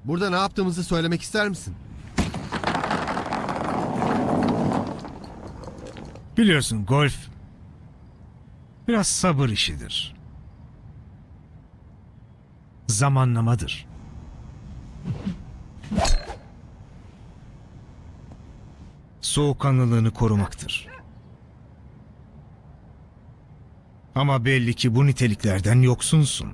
Burada ne yaptığımızı söylemek ister misin? Biliyorsun golf biraz sabır işidir. Zamanlamadır. Soğukkanlılığını korumaktır. Ama belli ki bu niteliklerden yoksunsun.